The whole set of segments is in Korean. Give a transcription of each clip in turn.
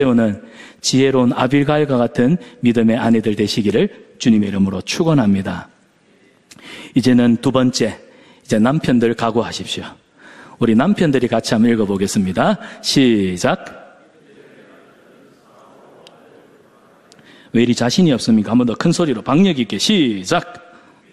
오는 지혜로운 아빌가일과 같은 믿음의 아내들 되시기를 주님의 이름으로 축원합니다. 이제는 두 번째, 이제 남편들 각오하십시오. 우리 남편들이 같이 한번 읽어보겠습니다. 시작. 왜 이리 자신이 없습니까? 한번 더 큰 소리로 박력 있게 시작.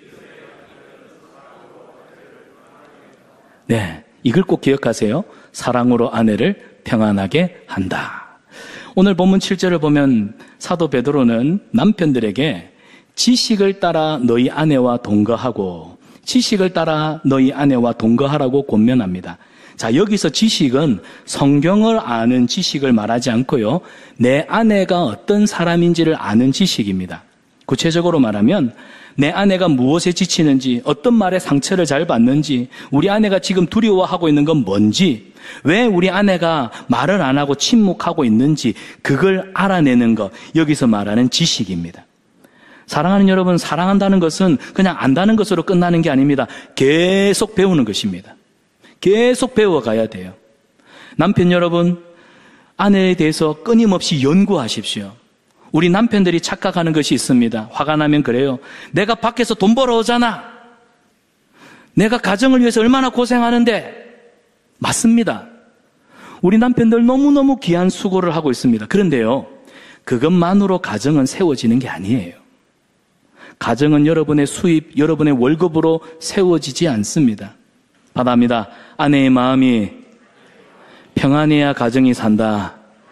네, 이걸 꼭 기억하세요. 사랑으로 아내를 평안하게 한다. 오늘 본문 7절을 보면 사도 베드로는 남편들에게 지식을 따라 너희 아내와 동거하고 지식을 따라 너희 아내와 동거하라고 권면합니다. 자, 여기서 지식은 성경을 아는 지식을 말하지 않고요. 내 아내가 어떤 사람인지를 아는 지식입니다. 구체적으로 말하면 내 아내가 무엇에 지치는지, 어떤 말에 상처를 잘 받는지, 우리 아내가 지금 두려워하고 있는 건 뭔지, 왜 우리 아내가 말을 안 하고 침묵하고 있는지 그걸 알아내는 것, 여기서 말하는 지식입니다. 사랑하는 여러분, 사랑한다는 것은 그냥 안다는 것으로 끝나는 게 아닙니다. 계속 배우는 것입니다. 계속 배워가야 돼요. 남편 여러분, 아내에 대해서 끊임없이 연구하십시오. 우리 남편들이 착각하는 것이 있습니다. 화가 나면 그래요. 내가 밖에서 돈 벌어오잖아. 내가 가정을 위해서 얼마나 고생하는데. 맞습니다. 우리 남편들 너무너무 귀한 수고를 하고 있습니다. 그런데요, 그것만으로 가정은 세워지는 게 아니에요. 가정은 여러분의 수입, 여러분의 월급으로 세워지지 않습니다. 바다입니다. 아내의 마음이 평안해야 가정이 산다.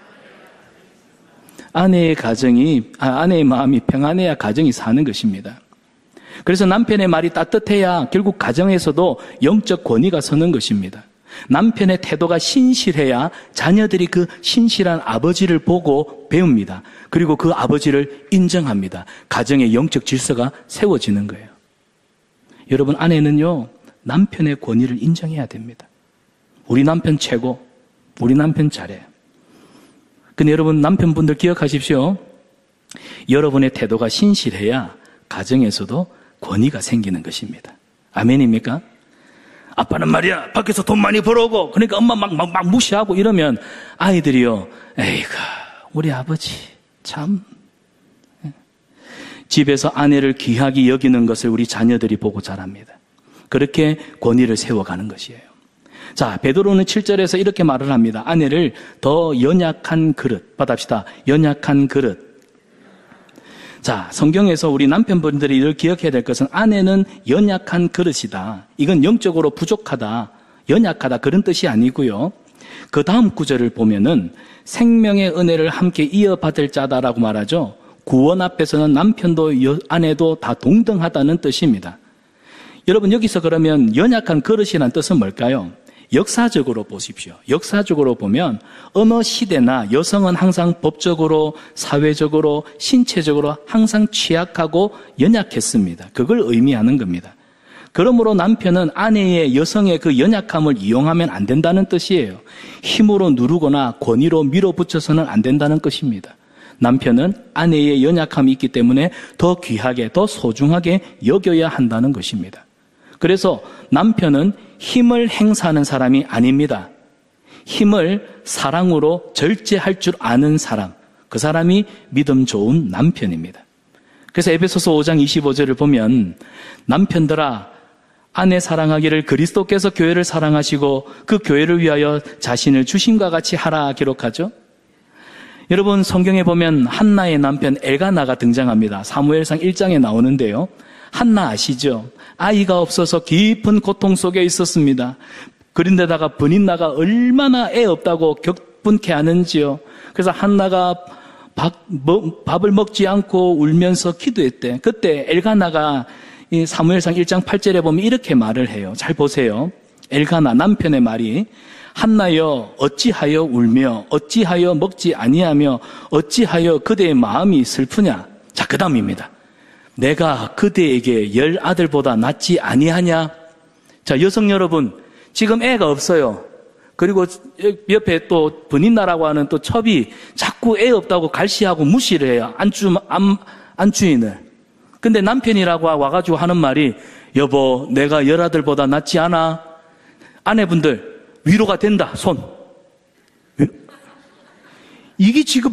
아내의 마음이 평안해야 가정이 사는 것입니다. 그래서 남편의 말이 따뜻해야 결국 가정에서도 영적 권위가 서는 것입니다. 남편의 태도가 신실해야 자녀들이 그 신실한 아버지를 보고 배웁니다. 그리고 그 아버지를 인정합니다. 가정의 영적 질서가 세워지는 거예요. 여러분, 아내는요, 남편의 권위를 인정해야 됩니다. 우리 남편 최고, 우리 남편 잘해. 근데 여러분, 남편분들 기억하십시오. 여러분의 태도가 신실해야 가정에서도 권위가 생기는 것입니다. 아멘입니까? 아빠는 말이야, 밖에서 돈 많이 벌어오고, 그러니까 엄마 막 무시하고 이러면 아이들이요, 에이구, 우리 아버지, 참. 집에서 아내를 귀하게 여기는 것을 우리 자녀들이 보고 자랍니다. 그렇게 권위를 세워가는 것이에요. 자, 베드로는 7절에서 이렇게 말을 합니다. 아내를 더 연약한 그릇, 받합시다. 연약한 그릇. 자, 성경에서 우리 남편분들이 이를 기억해야 될 것은 아내는 연약한 그릇이다. 이건 영적으로 부족하다, 연약하다 그런 뜻이 아니고요. 그 다음 구절을 보면은 생명의 은혜를 함께 이어받을 자다라고 말하죠. 구원 앞에서는 남편도 아내도 다 동등하다는 뜻입니다. 여러분, 여기서 그러면 연약한 그릇이라는 뜻은 뭘까요? 역사적으로 보십시오. 역사적으로 보면 어느 시대나 여성은 항상 법적으로, 사회적으로, 신체적으로 항상 취약하고 연약했습니다. 그걸 의미하는 겁니다. 그러므로 남편은 아내의, 여성의 그 연약함을 이용하면 안 된다는 뜻이에요. 힘으로 누르거나 권위로 밀어붙여서는 안 된다는 것입니다. 남편은 아내의 연약함이 있기 때문에 더 귀하게, 더 소중하게 여겨야 한다는 것입니다. 그래서 남편은 힘을 행사하는 사람이 아닙니다. 힘을 사랑으로 절제할 줄 아는 사람, 그 사람이 믿음 좋은 남편입니다. 그래서 에베소서 5장 25절을 보면 남편들아, 아내 사랑하기를 그리스도께서 교회를 사랑하시고 그 교회를 위하여 자신을 주심과 같이 하라 기록하죠. 여러분, 성경에 보면 한나의 남편 엘가나가 등장합니다. 사무엘상 1장에 나오는데요. 한나 아시죠? 아이가 없어서 깊은 고통 속에 있었습니다. 그런데다가 브닌나가 얼마나 애 없다고 격분케 하는지요. 그래서 한나가 밥을 먹지 않고 울면서 기도했대. 그때 엘가나가 이 사무엘상 1장 8절에 보면 이렇게 말을 해요. 잘 보세요. 엘가나 남편의 말이 한나여 어찌하여 울며 어찌하여 먹지 아니하며 어찌하여 그대의 마음이 슬프냐. 자, 그 다음입니다. 내가 그대에게 10 아들보다 낫지 아니하냐. 자, 여성 여러분, 지금 애가 없어요. 그리고 옆에 또 브닌나라고 하는 또 첩이 자꾸 애 없다고 갈시하고 무시를 해요. 안주인을. 근데 남편이라고 와가지고 하는 말이 여보, 내가 10 아들보다 낫지 않아. 아내분들 위로가 된다. 손. 이게 지금